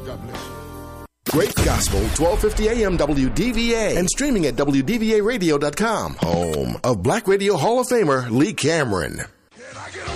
God bless you. Great Gospel, 1250 AM WDVA, and streaming at WDVAradio.com, home of Black Radio Hall of Famer Lee Cameron.